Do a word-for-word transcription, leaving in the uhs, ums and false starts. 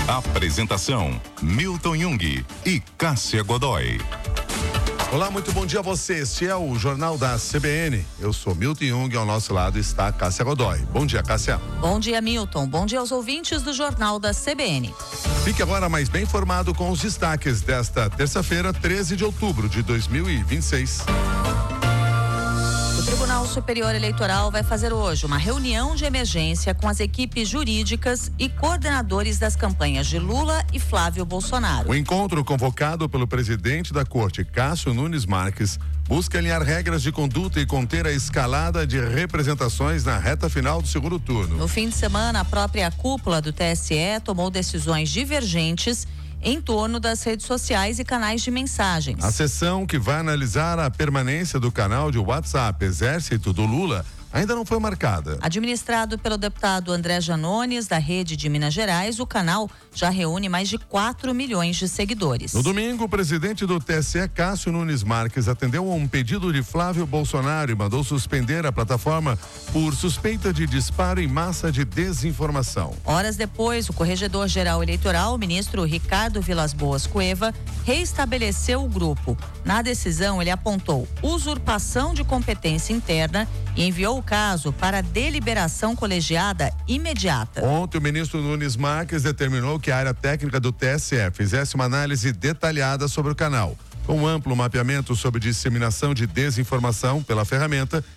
Apresentação: Milton Jung e Cássia Godoy. Olá, muito bom dia a você. Este é o Jornal da C B N. Eu sou Milton Jung e ao nosso lado está Cássia Godoy. Bom dia, Cássia. Bom dia, Milton. Bom dia aos ouvintes do Jornal da C B N. Fique agora mais bem informado com os destaques desta terça-feira, treze de outubro de dois mil e vinte e seis. O Tribunal Superior Eleitoral vai fazer hoje uma reunião de emergência com as equipes jurídicas e coordenadores das campanhas de Lula e Flávio Bolsonaro. O encontro convocado pelo presidente da Corte, Cássio Nunes Marques, busca alinhar regras de conduta e conter a escalada de representações na reta final do segundo turno. No fim de semana, a própria cúpula do T S E tomou decisões divergentes em torno das redes sociais e canais de mensagens. A sessão que vai analisar a permanência do canal de WhatsApp Exército do Lula ainda não foi marcada. Administrado pelo deputado André Janones, da Rede de Minas Gerais, o canal já reúne mais de quatro milhões de seguidores. No domingo, o presidente do T S E, Cássio Nunes Marques, atendeu a um pedido de Flávio Bolsonaro e mandou suspender a plataforma por suspeita de disparo em massa de desinformação. Horas depois, o corregedor-geral eleitoral, o ministro Ricardo Vilas Boas Cueva, reestabeleceu o grupo. Na decisão, ele apontou usurpação de competência interna e enviou o caso para deliberação colegiada imediata. Ontem, o ministro Nunes Marques determinou que a área técnica do T S E fizesse uma análise detalhada sobre o canal, com um amplo mapeamento sobre disseminação de desinformação pela ferramenta